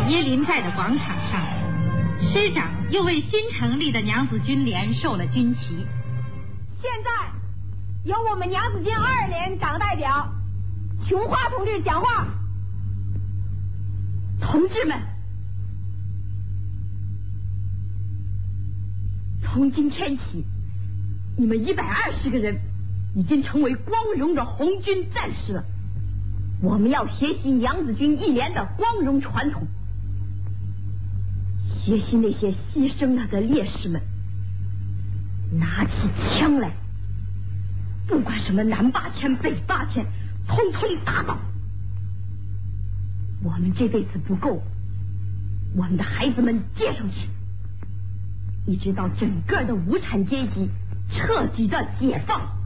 椰林寨的广场上，师长又为新成立的娘子军连授了军旗。 现在由我们娘子军2连长代表琼花同志讲话。 同志们，从今天起，你们120个人已经成为光荣的红军战士了。我们要学习娘子军1连的光荣传统，学习那些牺牲了的烈士们，拿起枪来，不管什么南霸天北霸天，统统打倒。我们这辈子不够，我们的孩子们接上去，一直到整个的无产阶级彻底的解放。